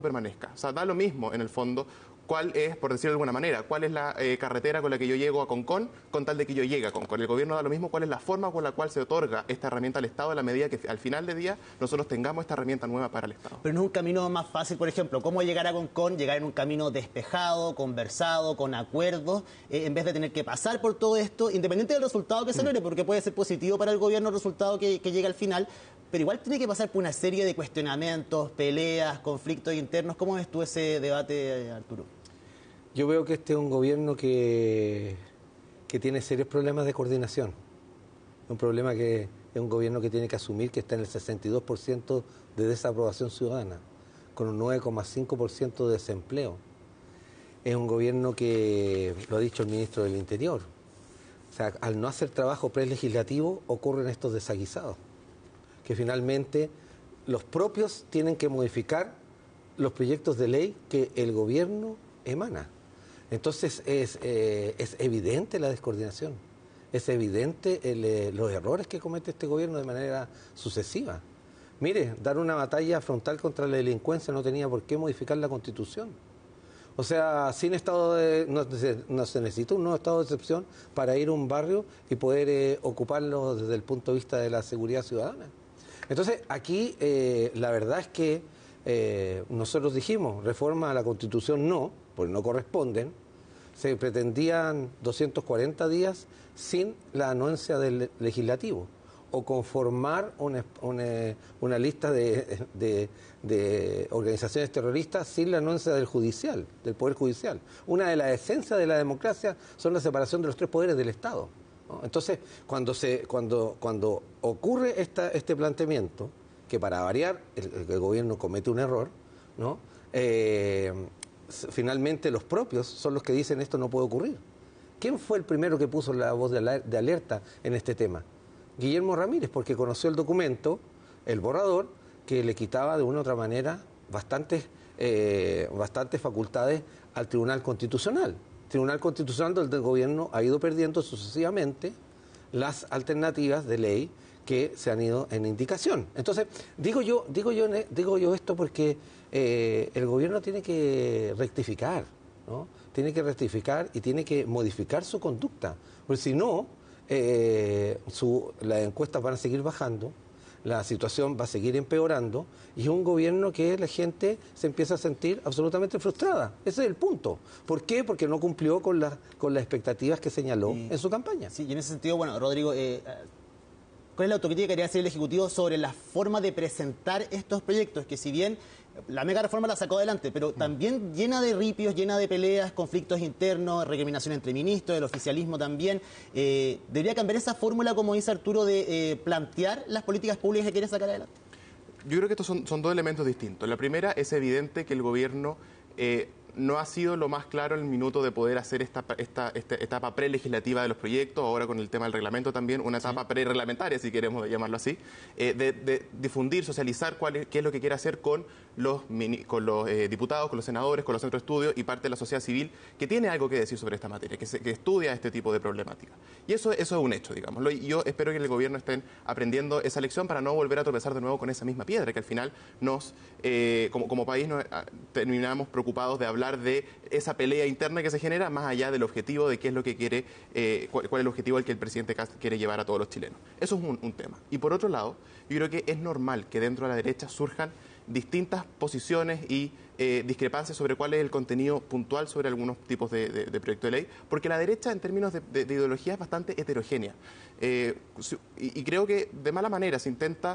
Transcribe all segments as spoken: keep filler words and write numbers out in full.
permanezca. O sea, da lo mismo en el fondo cuál es, por decirlo de alguna manera, cuál es la eh, carretera con la que yo llego a Concón, con tal de que yo llegue a Concón. El gobierno da lo mismo cuál es la forma con la cual se otorga esta herramienta al Estado a la medida que al final del día nosotros tengamos esta herramienta nueva para el Estado. Pero no es un camino más fácil, por ejemplo, ¿cómo llegar a Concón? Llegar en un camino despejado, conversado, con acuerdos, eh, en vez de tener que pasar por todo esto, independiente del resultado que se logre, porque puede ser positivo para el gobierno el resultado que, que llegue al final, pero igual tiene que pasar por una serie de cuestionamientos, peleas, conflictos internos. ¿Cómo ves tú ese debate, Arturo? Yo veo que este es un gobierno que, que tiene serios problemas de coordinación. Un problema que es un gobierno que tiene que asumir que está en el sesenta y dos por ciento de desaprobación ciudadana, con un nueve coma cinco por ciento de desempleo. Es un gobierno que, lo ha dicho el ministro del Interior, o sea, al no hacer trabajo prelegislativo ocurren estos desaguisados, que finalmente los propios tienen que modificar los proyectos de ley que el gobierno emana. Entonces es, eh, es evidente la descoordinación, es evidente el, eh, los errores que comete este gobierno de manera sucesiva. Mire, dar una batalla frontal contra la delincuencia no tenía por qué modificar la Constitución. O sea, sin estado de, no, no se necesita un nuevo estado de excepción para ir a un barrio y poder eh, ocuparlo desde el punto de vista de la seguridad ciudadana. Entonces, aquí eh, la verdad es que eh, nosotros dijimos, reforma a la Constitución no, porque no corresponden. Se pretendían doscientos cuarenta días sin la anuencia del legislativo, o conformar una, una, una lista de, de, de organizaciones terroristas sin la anuncia del judicial, del Poder Judicial. Una de las esencias de la democracia son la separación de los tres poderes del Estado, ¿no? Entonces, cuando, se, cuando, cuando ocurre esta, este planteamiento, que para variar el, el gobierno comete un error, ¿no? Eh, finalmente los propios son los que dicen esto no puede ocurrir. ¿Quién fue el primero que puso la voz de alerta en este tema? Guillermo Ramírez, porque conoció el documento, el borrador, que le quitaba de una u otra manera bastantes, eh, bastantes facultades al Tribunal Constitucional. Tribunal Constitucional donde el gobierno ha ido perdiendo sucesivamente las alternativas de ley que se han ido en indicación. Entonces, digo yo, digo yo, digo yo esto porque eh, el gobierno tiene que rectificar, ¿no? Tiene que rectificar y tiene que modificar su conducta, porque si no, eh, su, las encuestas van a seguir bajando, la situación va a seguir empeorando y es un gobierno que la gente se empieza a sentir absolutamente frustrada. Ese es el punto. ¿Por qué? Porque no cumplió con, la, con las expectativas que señaló sí. en su campaña. Sí, y en ese sentido, bueno, Rodrigo, eh, ¿cuál es la autocrítica que quería hacer el Ejecutivo sobre la forma de presentar estos proyectos? Que si bien la mega reforma la sacó adelante, pero también llena de ripios, llena de peleas, conflictos internos, recriminación entre ministros, el oficialismo también. Eh, ¿Debería cambiar esa fórmula, como dice Arturo, de eh, plantear las políticas públicas que quiere sacar adelante? Yo creo que estos son, son dos elementos distintos. La primera, es evidente que el gobierno eh, no ha sido lo más claro en el minuto de poder hacer esta, esta, esta etapa prelegislativa de los proyectos, ahora con el tema del reglamento también, una etapa sí. prerreglamentaria, si queremos llamarlo así, eh, de, de difundir, socializar cuál es, qué es lo que quiere hacer con los, mini, con los eh, diputados, con los senadores, con los centros de estudio y parte de la sociedad civil que tiene algo que decir sobre esta materia, que, se, que estudia este tipo de problemática. Y eso, eso es un hecho, digámoslo. Y yo espero que el gobierno estén aprendiendo esa lección para no volver a tropezar de nuevo con esa misma piedra, que al final nos, eh, como, como país, nos, terminamos preocupados de hablar de esa pelea interna que se genera más allá del objetivo de qué es lo que quiere, eh, cuál, cuál es el objetivo al que el presidente Kast quiere llevar a todos los chilenos. Eso es un, un tema. Y por otro lado, yo creo que es normal que dentro de la derecha surjan distintas posiciones y eh, discrepancias sobre cuál es el contenido puntual sobre algunos tipos de, de, de proyecto de ley, porque la derecha en términos de, de, de ideología es bastante heterogénea. Eh, y, y creo que de mala manera se intenta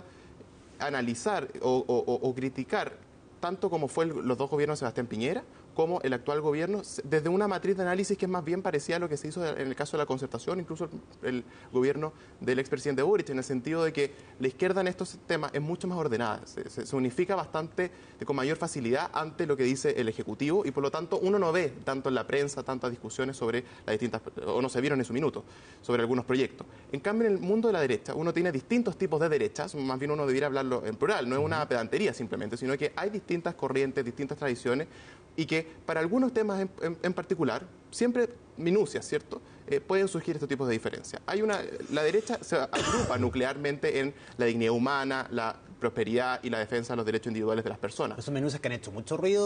analizar o, o, o criticar tanto como fue el, los dos gobiernos de Sebastián Piñera como el actual gobierno, desde una matriz de análisis que es más bien parecida a lo que se hizo en el caso de la concertación, incluso el, el gobierno del expresidente Boric, en el sentido de que la izquierda en estos temas es mucho más ordenada, se, se, se unifica bastante con mayor facilidad ante lo que dice el Ejecutivo y por lo tanto uno no ve tanto en la prensa tantas discusiones sobre las distintas, o no se vieron en su minuto, sobre algunos proyectos. En cambio, en el mundo de la derecha uno tiene distintos tipos de derechas, más bien uno debería hablarlo en plural, no es una pedantería simplemente, sino que hay distintas corrientes, distintas tradiciones, y que para algunos temas en, en, en particular, siempre minucias, ¿cierto?, eh, pueden surgir estos tipos de diferencias. Hay una, la derecha se agrupa nuclearmente en la dignidad humana, la prosperidad y la defensa de los derechos individuales de las personas. Esos menús que han hecho mucho ruido